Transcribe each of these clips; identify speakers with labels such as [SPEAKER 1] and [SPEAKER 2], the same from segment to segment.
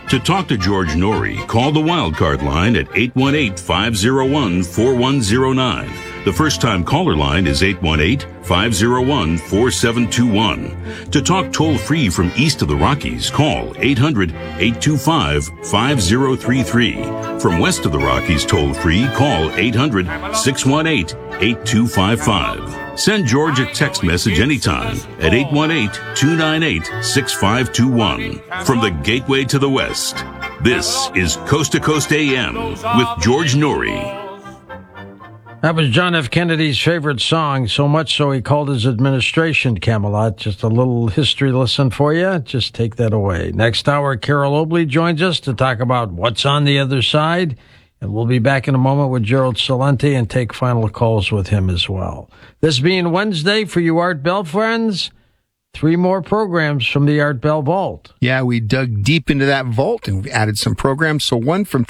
[SPEAKER 1] To talk to George Norrie, call the Wildcard line at 818-501-4109. The first-time caller line is 818-501-4721. To talk toll-free from east of the Rockies, call 800-825-5033. From west of the Rockies toll-free, call 800-618-8255. Send George a text message anytime at 818-298-6521. From the Gateway to the West, this is Coast to Coast AM with George Norrie.
[SPEAKER 2] That was John F. Kennedy's favorite song, so much so he called his administration Camelot. Just a little history lesson for you. Just take that away. Next hour, Carol Obley joins us to talk about what's on the other side. And we'll be back in a moment with Gerald Celente and take final calls with him as well. This being Wednesday for you Art Bell friends, 3 more programs from the Art Bell Vault.
[SPEAKER 3] Yeah, we dug deep into that vault and we added some programs. So one from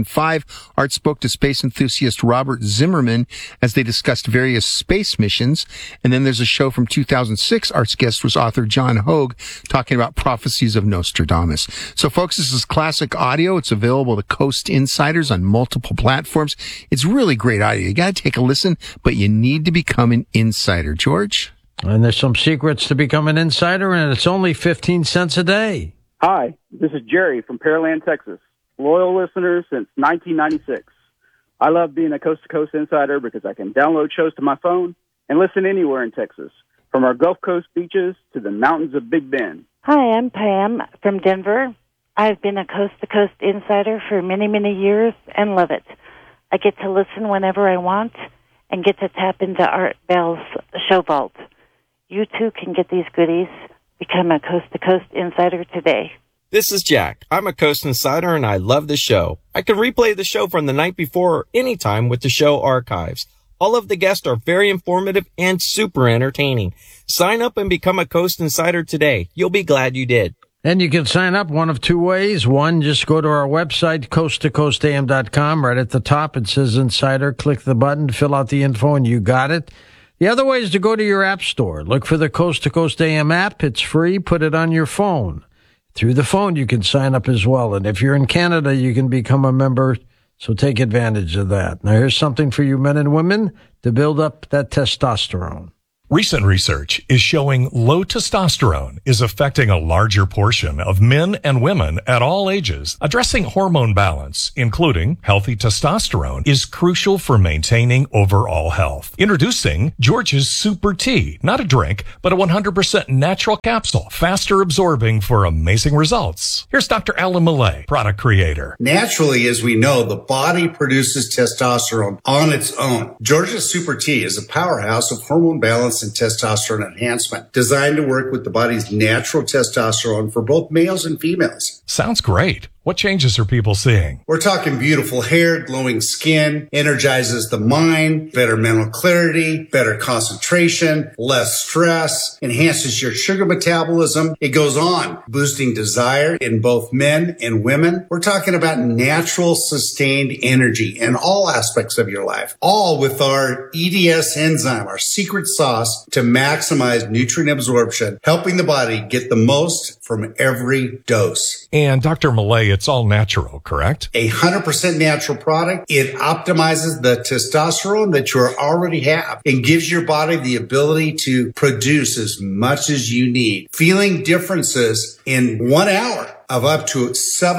[SPEAKER 3] 2005, Art spoke to space enthusiast Robert Zimmerman as they discussed various space missions. And then there's a show from 2006. Art's guest was author John Hogue talking about prophecies of Nostradamus. So folks, this is classic audio. It's available to Coast Insiders on multiple platforms. It's really great audio. You got to take a listen, but you need to become an insider. George?
[SPEAKER 2] And there's some secrets to become an insider, and it's only 15 cents a day.
[SPEAKER 4] Hi, this is Jerry from Pearland, Texas. Loyal listener since 1996. I love being a coast-to-coast insider because I can download shows to my phone and listen anywhere in Texas, from our Gulf Coast beaches to the mountains of Big Bend.
[SPEAKER 5] Hi, I'm Pam from Denver. I've been a coast-to-coast insider for many, many years and love it. I get to listen whenever I want and get to tap into Art Bell's show vault. You too can get these goodies. Become a coast-to-coast insider today.
[SPEAKER 6] This is Jack. I'm a Coast Insider, and I love the show. I can replay the show from the night before or anytime with the show archives. All of the guests are very informative and super entertaining. Sign up and become a Coast Insider today. You'll be glad you did.
[SPEAKER 2] And you can sign up one of 2 ways. One, just go to our website, coasttocoastam.com. Right at the top, it says Insider. Click the button, fill out the info, and you got it. The other way is to go to your app store. Look for the Coast to Coast AM app. It's free. Put it on your phone. Through the phone, you can sign up as well. And if you're in Canada, you can become a member. So take advantage of that. Now, here's something for you men and women to build up that testosterone.
[SPEAKER 7] Recent research is showing low testosterone is affecting a larger portion of men and women at all ages. Addressing hormone balance, including healthy testosterone, is crucial for maintaining overall health. Introducing George's Super Tea, not a drink, but a 100% natural capsule, faster absorbing for amazing results. Here's Dr. Alan Millay, product creator.
[SPEAKER 8] Naturally, as we know, the body produces testosterone on its own. George's Super Tea is a powerhouse of hormone balance and testosterone enhancement, designed to work with the body's natural testosterone for both males and females.
[SPEAKER 7] Sounds great. What changes are people seeing?
[SPEAKER 8] We're talking beautiful hair, glowing skin, energizes the mind, better mental clarity, better concentration, less stress, enhances your sugar metabolism. It goes on, boosting desire in both men and women. We're talking about natural, sustained energy in all aspects of your life, all with our EDS enzyme, our secret sauce to maximize nutrient absorption, helping the body get the most from every dose.
[SPEAKER 7] And Dr. Millay, it's all natural, correct?
[SPEAKER 8] 100% natural product. It optimizes the testosterone that you already have and gives your body the ability to produce as much as you need. Feeling differences in 1 hour of up to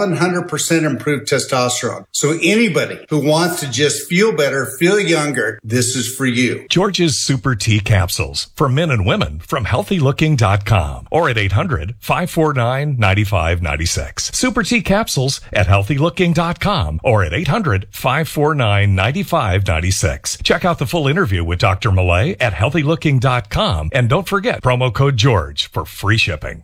[SPEAKER 8] 700% improved testosterone. So anybody who wants to just feel better, feel younger, this is for you.
[SPEAKER 7] George's Super Tea Capsules for men and women from healthylooking.com or at 800-549-9596. Super Tea Capsules at healthylooking.com or at 800-549-9596. Check out the full interview with Dr. Millay at healthylooking.com and don't forget promo code George for free shipping.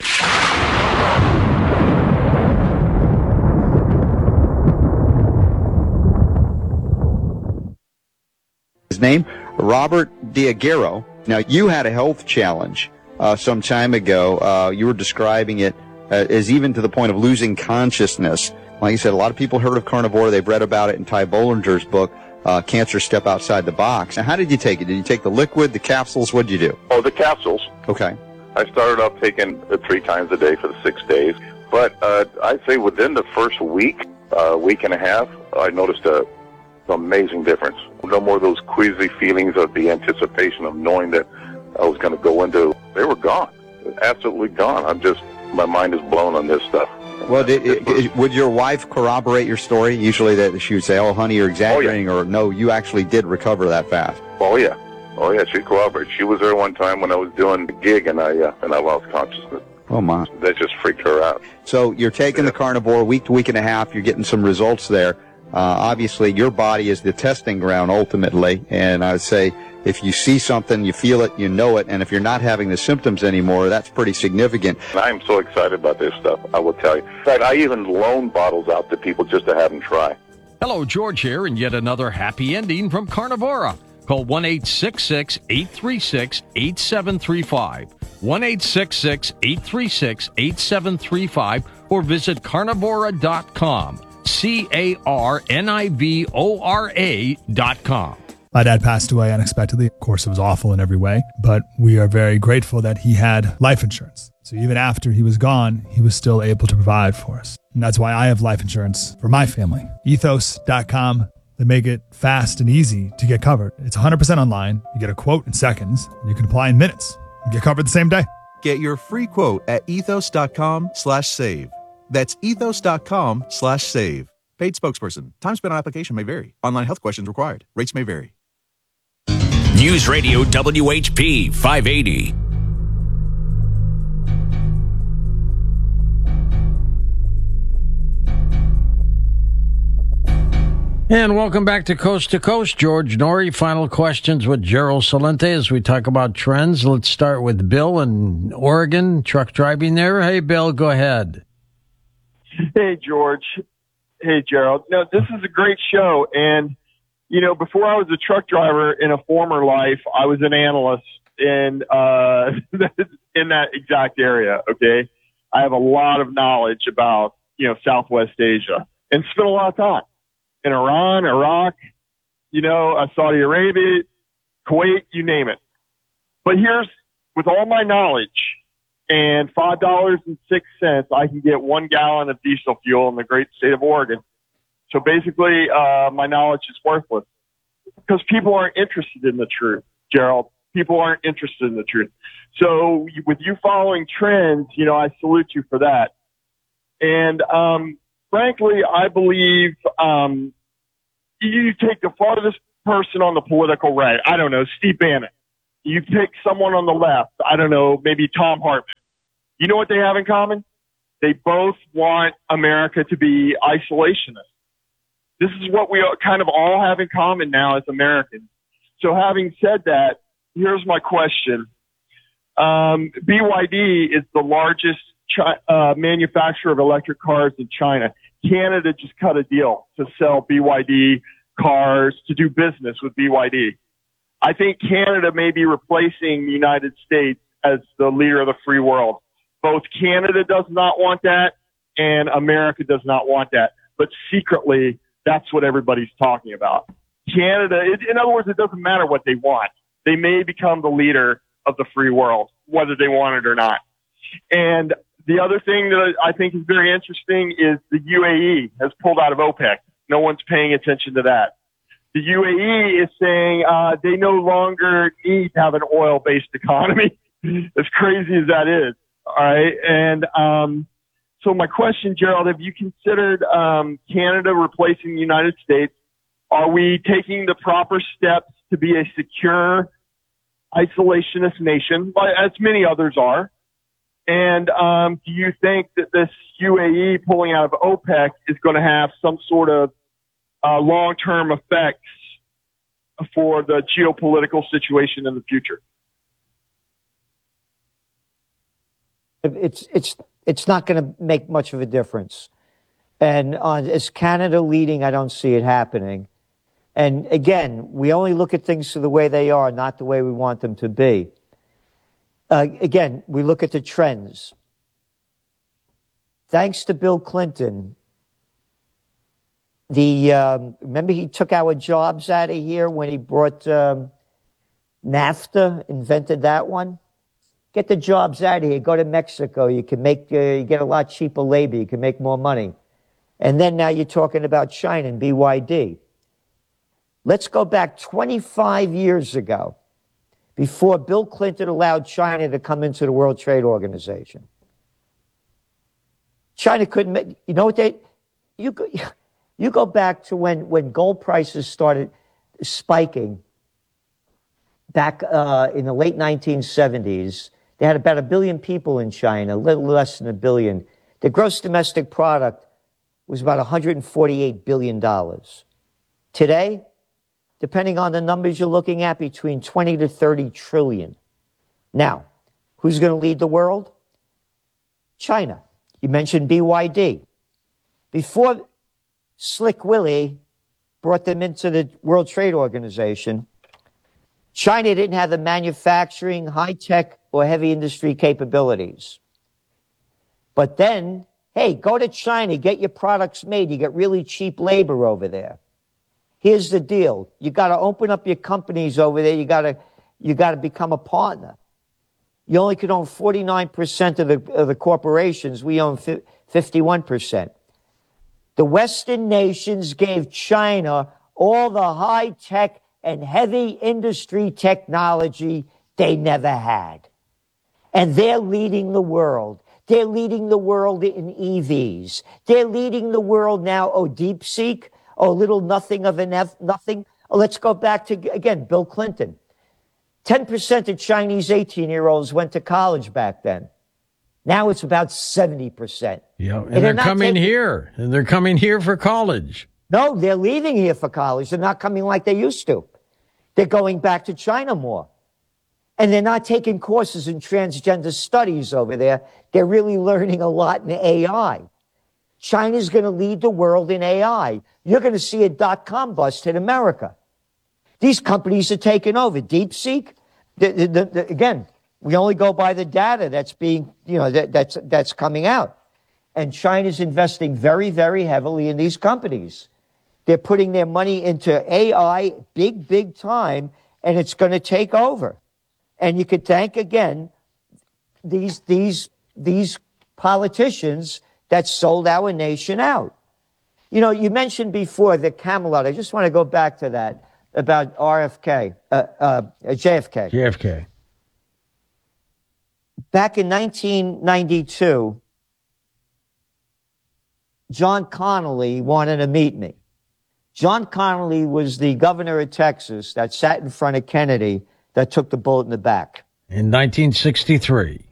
[SPEAKER 9] His name, Robert Diaghiero. Now, you had a health challenge some time ago. You were describing it as even to the point of losing consciousness. Like you said, a lot of people heard of carnivore. They've read about it in Ty Bollinger's book, Cancer Step Outside the Box. Now, how did you take it? Did you take the liquid, the capsules? What did you do?
[SPEAKER 10] Oh, the capsules.
[SPEAKER 9] Okay.
[SPEAKER 10] I started off taking it 3 times a day for the 6 days. But I'd say within the first week and a half, I noticed an amazing difference. No more of those queasy feelings of the anticipation of knowing that I was going to go into. They were gone, absolutely gone. My mind is blown on this stuff.
[SPEAKER 9] Well, would your wife corroborate your story? Usually that she would say, "Oh, honey, you're exaggerating," or "No, you actually did recover that fast."
[SPEAKER 10] Oh yeah, she corroborated. She was there one time when I was doing the gig, and I lost consciousness.
[SPEAKER 9] Oh my!
[SPEAKER 10] That just freaked her out.
[SPEAKER 9] So you're taking the carnivore week to week and a half. You're getting some results there. Obviously, your body is the testing ground ultimately, and I would say if you see something, you feel it, you know it, and if you're not having the symptoms anymore, that's pretty significant.
[SPEAKER 10] I'm so excited about this stuff, I will tell you. In fact, I even loan bottles out to people just to have them try.
[SPEAKER 11] Hello, George here, and yet another happy ending from Carnivora. Call 1-866-836-8735. 1-866-836-8735 or visit carnivora.com. carnivora.com.
[SPEAKER 12] My dad passed away unexpectedly. Of course, it was awful in every way, but we are very grateful that he had life insurance. So even after he was gone, he was still able to provide for us. And that's why I have life insurance for my family. Ethos.com. They make it fast and easy to get covered. It's 100% online. You get a quote in seconds, and you can apply in minutes. You get covered the same day.
[SPEAKER 13] Get your free quote at ethos.com/save. That's ethos.com/save. Paid spokesperson. Time spent on application may vary. Online health questions required. Rates may vary.
[SPEAKER 14] News Radio WHP 580.
[SPEAKER 2] And welcome back to Coast. George Norrie, final questions with Gerald Celente as we talk about trends. Let's start with Bill in Oregon, truck driving there. Hey, Bill, go ahead.
[SPEAKER 15] Hey, George. Hey, Gerald. No, this is a great show. And, before I was a truck driver in a former life, I was an analyst in that exact area, okay? I have a lot of knowledge about, Southwest Asia and spent a lot of time in Iran, Iraq, Saudi Arabia, Kuwait, you name it. But with all my knowledge and $5.06, I can get 1 gallon of diesel fuel in the great state of Oregon. So basically, my knowledge is worthless because people aren't interested in the truth, Gerald. People aren't interested in the truth. So with you following trends, I salute you for that. And, frankly, I believe, you take the farthest person on the political right. I don't know, Steve Bannon. You pick someone on the left. I don't know, maybe Tom Hartman. You know what they have in common? They both want America to be isolationist. This is what we kind of all have in common now as Americans. So having said that, here's my question. BYD is the largest manufacturer of electric cars in China. Canada just cut a deal to sell BYD cars, to do business with BYD. I think Canada may be replacing the United States as the leader of the free world. Both Canada does not want that and America does not want that. But secretly, that's what everybody's talking about. Canada, in other words, it doesn't matter what they want. They may become the leader of the free world, whether they want it or not. And the other thing that I think is very interesting is the UAE has pulled out of OPEC. No one's paying attention to that. The UAE is saying they no longer need to have an oil-based economy, as crazy as that is. All right. And so my question, Gerald, have you considered Canada replacing the United States? Are we taking the proper steps to be a secure isolationist nation, as many others are? And do you think that this UAE pulling out of OPEC is going to have some sort of long-term effects for the geopolitical situation in the future?
[SPEAKER 16] It's not going to make much of a difference. And as Canada leading, I don't see it happening. And again, we only look at things the way they are, not the way we want them to be. Again, we look at the trends. Thanks to Bill Clinton, remember he took our jobs out of here when he brought NAFTA, invented that one? Get the jobs out of here. Go to Mexico. You can you get a lot cheaper labor. You can make more money. And then now you're talking about China and BYD. Let's go back 25 years ago, before Bill Clinton allowed China to come into the World Trade Organization. China couldn't make, you know what you go back to when gold prices started spiking back in the late 1970s. They had about 1 billion people in China, a little less than 1 billion. The gross domestic product was about $148 billion. Today, depending on the numbers you're looking at, between 20 to 30 trillion. Now, who's going to lead the world? China. You mentioned BYD. Before Slick Willie brought them into the World Trade Organization, China didn't have the manufacturing, high-tech, or heavy industry capabilities. But then, hey, go to China, get your products made. You get really cheap labor over there. Here's the deal. You got to open up your companies over there. You got to become a partner. You only can own 49% of the corporations. We own 51%. The Western nations gave China all the high-tech and heavy industry technology they never had. And they're leading the world. They're leading the world in EVs. They're leading the world now. Oh, DeepSeek. Oh, little nothing of an nothing. Oh, let's go back to, again, Bill Clinton. 10% of Chinese 18-year-olds went to college back then. Now it's about 70%.
[SPEAKER 2] Yeah, and they're coming here. And they're coming here for college.
[SPEAKER 16] No, they're leaving here for college. They're not coming like they used to. They're going back to China more. And they're not taking courses in transgender studies over there. They're really learning a lot in AI. China's going to lead the world in AI. You're going to see a dot-com bust in America. These companies are taking over. DeepSeek, again, we only go by the data that's being, that's coming out. And China's investing very, very heavily in these companies. They're putting their money into AI big, big time, and it's going to take over. And you could thank, again, these politicians that sold our nation out. You mentioned before the Camelot. I just want to go back to that about JFK.
[SPEAKER 2] JFK.
[SPEAKER 16] Back in 1992, John Connally wanted to meet me. John Connally was the governor of Texas that sat in front of Kennedy that took the bullet in the back.
[SPEAKER 2] In 1963.